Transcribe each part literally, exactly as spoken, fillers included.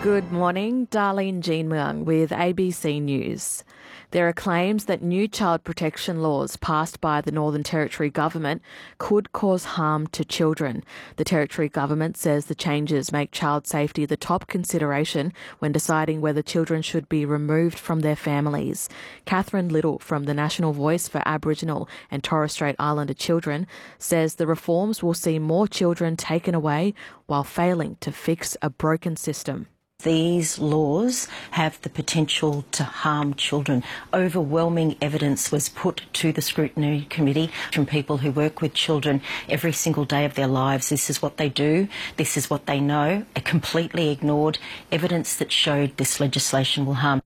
Good morning, Darlene Jean Muang with A B C News. There are claims that new child protection laws passed by the Northern Territory government could cause harm to children. The Territory government says the changes make child safety the top consideration when deciding whether children should be removed from their families. Catherine Little from the National Voice for Aboriginal and Torres Strait Islander Children says the reforms will see more children taken away while failing to fix a broken system. These laws have the potential to harm children. Overwhelming evidence was put to the Scrutiny Committee from people who work with children every single day of their lives. This is what they do. This is what they know. They completely ignored evidence that showed this legislation will harm.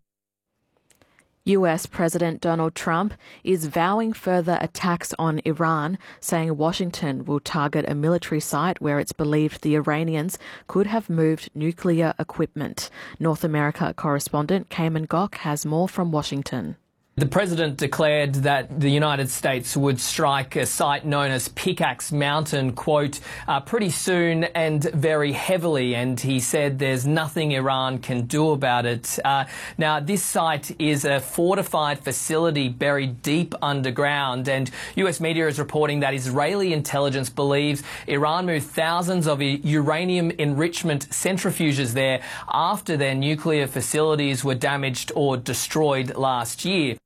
U S President Donald Trump is vowing further attacks on Iran, saying Washington will target a military site where it's believed the Iranians could have moved nuclear equipment. North America correspondent Cayman Gok has more from Washington. The president declared that the United States would strike a site known as Pickaxe Mountain, quote, uh, pretty soon and very heavily, and he said there's nothing Iran can do about it. Uh, now, this site is a fortified facility buried deep underground, and U S media is reporting that Israeli intelligence believes Iran moved thousands of uranium enrichment centrifuges there after their nuclear facilities were damaged or destroyed last year.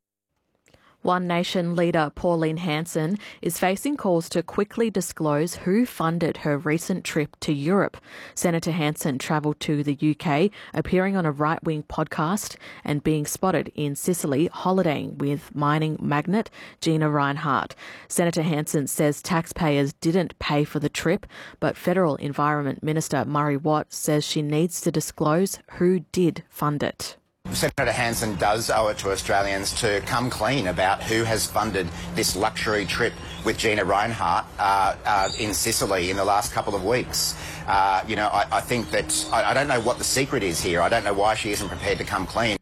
One Nation leader Pauline Hanson is facing calls to quickly disclose who funded her recent trip to Europe. Senator Hanson travelled to the U K, appearing on a right-wing podcast and being spotted in Sicily holidaying with mining magnate Gina Rinehart. Senator Hanson says taxpayers didn't pay for the trip, but Federal Environment Minister Murray Watt says she needs to disclose who did fund it. Senator Hanson does owe it to Australians to come clean about who has funded this luxury trip with Gina Rinehart uh, uh, in Sicily in the last couple of weeks. Uh, you know, I, I think that I, I don't know what the secret is here. I don't know why she isn't prepared to come clean.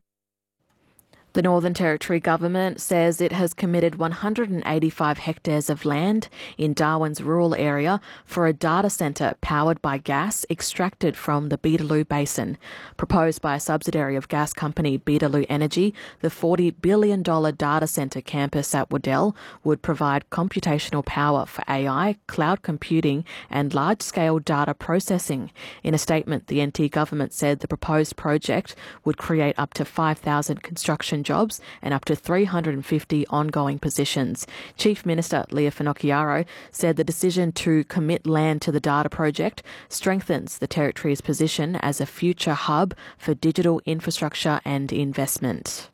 The Northern Territory government says it has committed one hundred eighty-five hectares of land in Darwin's rural area for a data centre powered by gas extracted from the Beetaloo Basin. Proposed by a subsidiary of gas company Beetaloo Energy, the forty billion dollars data centre campus at Waddell would provide computational power for A I, cloud computing and large-scale data processing. In a statement, the N T government said the proposed project would create up to five thousand construction jobs and up to three hundred fifty ongoing positions. Chief Minister Leah Finocchiaro said the decision to commit land to the data project strengthens the Territory's position as a future hub for digital infrastructure and investment.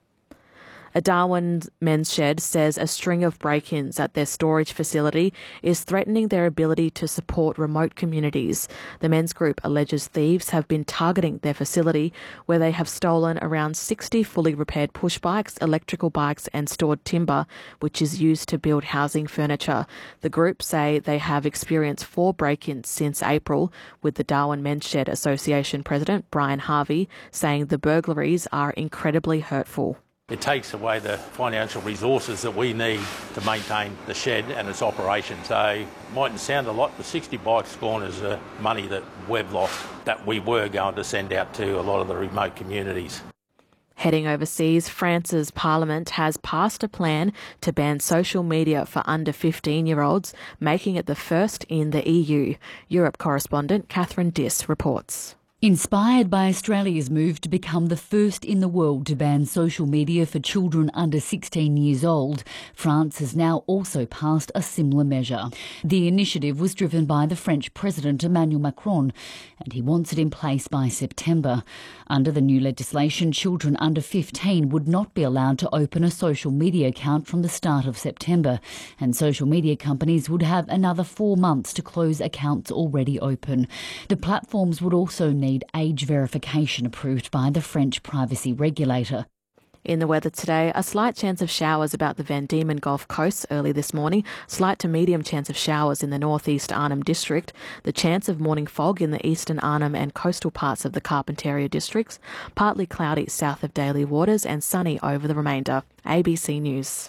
A Darwin men's shed says a string of break-ins at their storage facility is threatening their ability to support remote communities. The men's group alleges thieves have been targeting their facility, where they have stolen around sixty fully repaired push bikes, electrical bikes and stored timber, which is used to build housing furniture. The group say they have experienced four break-ins since April, with the Darwin Men's Shed Association President Brian Harvey saying the burglaries are incredibly hurtful. It takes away the financial resources that we need to maintain the shed and its operation. So it mightn't sound a lot, but sixty bikes gone is uh, money that we've lost that we were going to send out to a lot of the remote communities. Heading overseas, France's parliament has passed a plan to ban social media for under fifteen-year-olds, making it the first in the E U. Europe correspondent Catherine Diss reports. Inspired by Australia's move to become the first in the world to ban social media for children under sixteen years old, France has now also passed a similar measure. The initiative was driven by the French President Emmanuel Macron, and he wants it in place by September. Under the new legislation, children under fifteen would not be allowed to open a social media account from the start of September, and social media companies would have another four months to close accounts already open. The platforms would also need age verification approved by the French privacy regulator. In the weather today, a slight chance of showers about the Van Diemen Gulf Coast early this morning, slight to medium chance of showers in the northeast Arnhem District, the chance of morning fog in the eastern Arnhem and coastal parts of the Carpentaria districts, partly cloudy south of Daly Waters and sunny over the remainder. A B C News.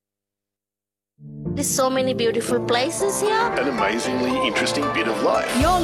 There's so many beautiful places here. An amazingly interesting bit of life. You're